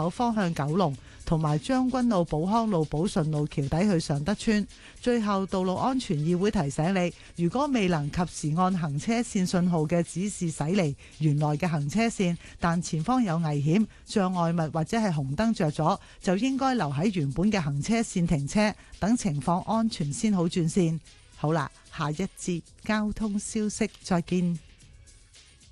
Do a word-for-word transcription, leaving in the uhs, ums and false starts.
口方向九龍，同埋將軍澳寶康路寶順路橋底去尚德村。最後，道路安全議會提醒你，如果未能及時按行車線信號嘅指示駛離原來嘅行車線，但前方有危險、障礙物或者係紅燈着咗，就應該留喺原本嘅行車線停車，等情況安全先好轉線。好啦，下一節交通消息再見。